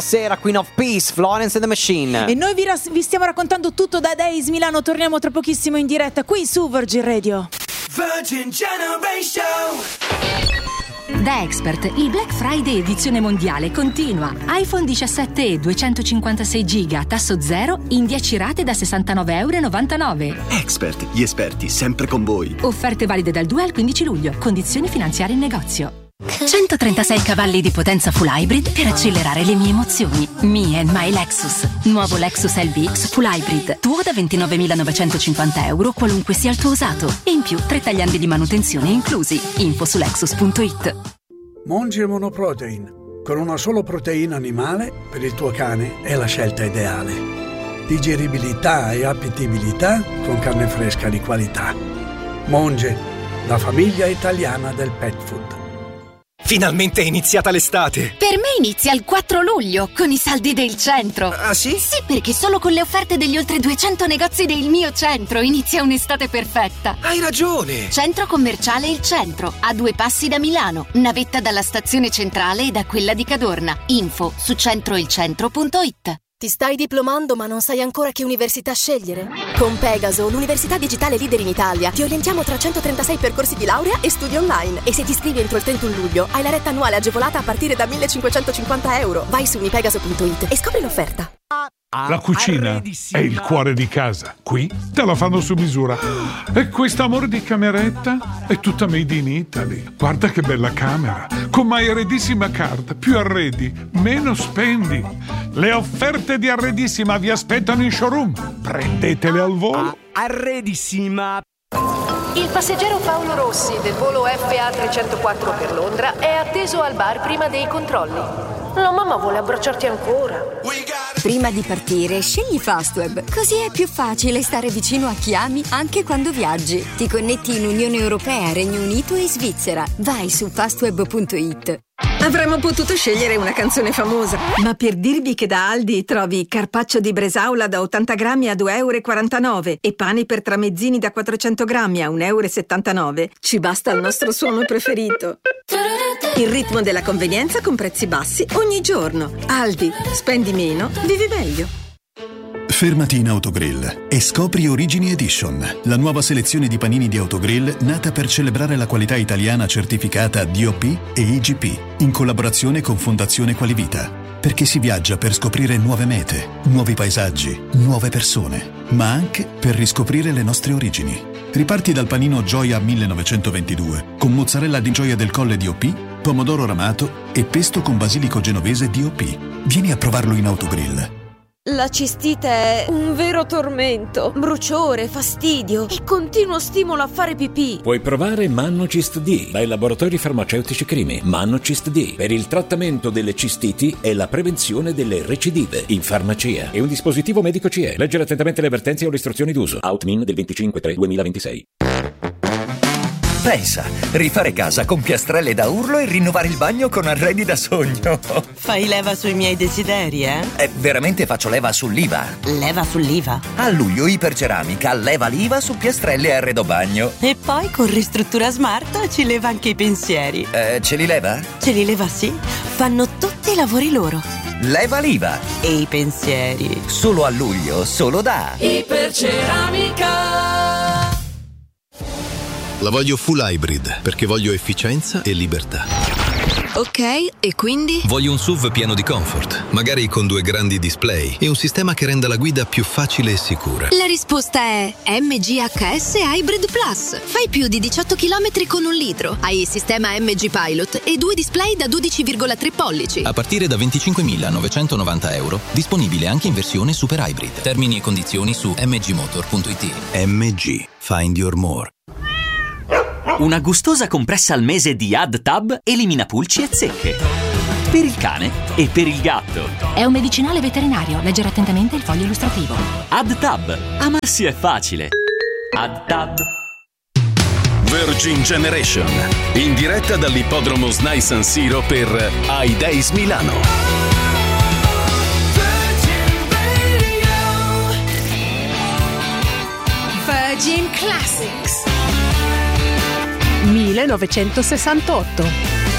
Sera Queen of Peace, Florence and the Machine. E noi vi stiamo raccontando tutto da Days Milano. Torniamo tra pochissimo in diretta qui su Virgin Radio. Virgin Generation. Da Expert, il Black Friday edizione mondiale continua. iPhone 17 e 256 giga, tasso zero, in 10 rate da €69,99. Expert, gli esperti, sempre con voi. Offerte valide dal 2 al 15 luglio. Condizioni finanziarie in negozio. 136 cavalli di potenza full hybrid per accelerare le mie emozioni. Me and my Lexus. Nuovo Lexus LBX full hybrid. Tuo da €29.950, qualunque sia il tuo usato. E in più 3 tagliandi di manutenzione inclusi. Info su Lexus.it. Monge Monoprotein. Con una solo proteina animale, per il tuo cane è la scelta ideale. Digeribilità e appetibilità con carne fresca di qualità. Monge, la famiglia italiana del pet food. Finalmente è iniziata l'estate! Per me inizia il 4 luglio, con i saldi del centro. Ah sì? Sì, perché solo con le offerte degli oltre 200 negozi del mio centro inizia un'estate perfetta. Hai ragione! Centro commerciale Il Centro, a 2 passi da Milano. Navetta dalla stazione centrale e da quella di Cadorna. Info su centroilcentro.it. Ti stai diplomando ma non sai ancora che università scegliere? Con Pegaso, l'università digitale leader in Italia, ti orientiamo tra 136 percorsi di laurea e studi online. E se ti iscrivi entro il 31 luglio, hai la retta annuale agevolata a partire da €1.550. Vai su unipegaso.it e scopri l'offerta. La cucina è il cuore di casa. Qui te la fanno su misura. E questo amore di cameretta è tutta made in Italy. Guarda che bella camera. Con My Arredissima Card, più arredi, meno spendi. Le offerte di Arredissima vi aspettano in showroom. Prendetele al volo. Arredissima. Il passeggero Paolo Rossi del volo FA304 per Londra è atteso al bar prima dei controlli. La mamma vuole abbracciarti ancora. Prima di partire, scegli Fastweb. Così è più facile stare vicino a chi ami anche quando viaggi. Ti connetti in Unione Europea, Regno Unito e Svizzera. Vai su fastweb.it. Avremmo potuto scegliere una canzone famosa, ma per dirvi che da Aldi trovi carpaccio di bresaola da 80 grammi a €2,49 e pani per tramezzini da 400 grammi a €1,79, ci basta il nostro suono preferito. Il ritmo della convenienza con prezzi bassi ogni giorno. Aldi, spendi meno, vivi meglio. Fermati in Autogrill e scopri Origini Edition, la nuova selezione di panini di Autogrill nata per celebrare la qualità italiana certificata DOP e IGP, in collaborazione con Fondazione Qualivita. Perché si viaggia per scoprire nuove mete, nuovi paesaggi, nuove persone, ma anche per riscoprire le nostre origini. Riparti dal panino Gioia 1922, con mozzarella di Gioia del Colle DOP, pomodoro ramato e pesto con basilico genovese DOP. Vieni a provarlo in Autogrill. La cistite è un vero tormento. Bruciore, fastidio e continuo stimolo a fare pipì. Puoi provare Mannocist D dai laboratori farmaceutici Crimi. Mannocist D per il trattamento delle cistiti e la prevenzione delle recidive in farmacia. È un dispositivo medico CE. Leggere attentamente le avvertenze o le istruzioni d'uso. Outmin del 25/3/2026. Pensa, rifare casa con piastrelle da urlo e rinnovare il bagno con arredi da sogno. Fai leva sui miei desideri, eh? Veramente faccio leva sull'IVA. Leva sull'IVA? A luglio Iperceramica leva l'IVA su piastrelle e arredo bagno. E poi con Ristruttura Smart ci leva anche i pensieri. Ce li leva? Ce li leva, sì. Fanno tutti i lavori loro. Leva l'IVA. E i pensieri. Solo a luglio, solo da Iperceramica. La voglio full hybrid perché voglio efficienza e libertà. Ok, e quindi? Voglio un SUV pieno di comfort, magari con 2 grandi display e un sistema che renda la guida più facile e sicura. La risposta è MGHS Hybrid Plus. Fai più di 18 km con 1 litro. Hai il sistema MG Pilot e 2 display da 12,3 pollici. A partire da €25.990. Disponibile anche in versione Super Hybrid. Termini e condizioni su mgmotor.it. MG. Find your more. Una gustosa compressa al mese di AdTab elimina pulci e zecche. Per il cane e per il gatto. È un medicinale veterinario. Leggere attentamente il foglio illustrativo. AdTab. Amarsi è facile. AdTab. Virgin Generation. In diretta dall'ippodromo SNAI San Siro per I Days Milano. Virgin Classics 1968.